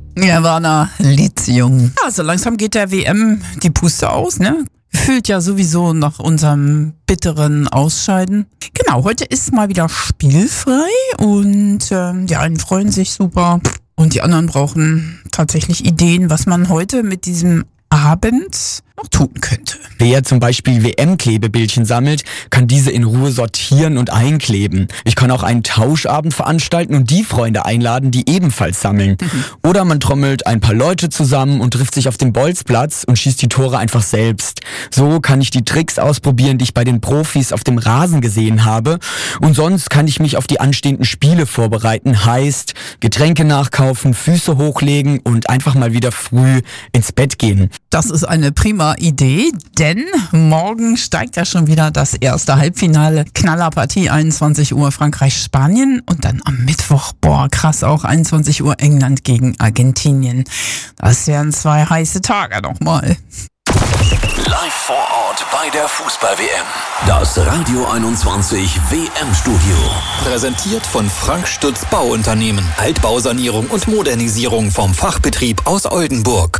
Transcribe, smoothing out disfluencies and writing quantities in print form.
Ja, Werner, Lithium. Ja, so langsam geht der WM die Puste aus, ne? Fühlt ja sowieso nach unserem bitteren Ausscheiden. Genau, heute ist mal wieder spielfrei und die einen freuen sich super und die anderen brauchen tatsächlich Ideen, was man heute mit diesem Abend noch tun könnte. Wer zum Beispiel WM-Klebebildchen sammelt, kann diese in Ruhe sortieren und einkleben. Ich kann auch einen Tauschabend veranstalten und die Freunde einladen, die ebenfalls sammeln. Oder man trommelt ein paar Leute zusammen und trifft sich auf dem Bolzplatz und schießt die Tore einfach selbst. So kann ich die Tricks ausprobieren, die ich bei den Profis auf dem Rasen gesehen habe. Und sonst kann ich mich auf die anstehenden Spiele vorbereiten. Heißt, Getränke nachkaufen, Füße hochlegen und einfach mal wieder früh ins Bett gehen. Das ist eine prima Idee, denn morgen steigt ja schon wieder das erste Halbfinale. Knallerpartie, 21 Uhr Frankreich-Spanien und dann am Mittwoch, krass auch, 21 Uhr England gegen Argentinien. Das wären 2 heiße Tage nochmal. Live vor Ort bei der Fußball-WM. Das Radio 21 WM-Studio. Präsentiert von Frank Stutz Bauunternehmen. Altbausanierung und Modernisierung vom Fachbetrieb aus Oldenburg.